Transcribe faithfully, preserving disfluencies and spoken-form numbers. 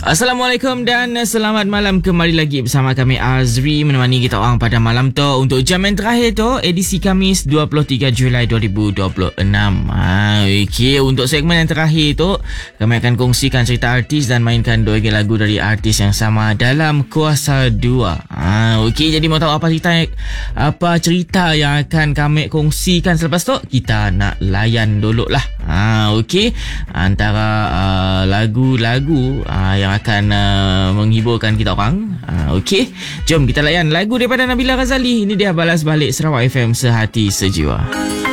Assalamualaikum dan selamat malam, kembali lagi bersama kami Azri menemani kita orang pada malam tu untuk jam yang terakhir tu, edisi Khamis dua puluh tiga Julai dua ribu dua puluh enam. Ha, okey, untuk segmen yang terakhir tu kami akan kongsikan cerita artis dan mainkan dua lagu dari artis yang sama dalam Kuasa dua. Ha, okey, jadi mau tahu apa cerita apa cerita yang akan kami kongsikan selepas tu? Kita nak layan dulu lah. Ha, okey, antara uh, lagu-lagu uh, yang akan uh, menghiburkan kita orang. Uh, Okey, jom kita layan lagu daripada Nabila Razali. Ini dia Balas Balik Sarawak F M, Sehati Sejiwa.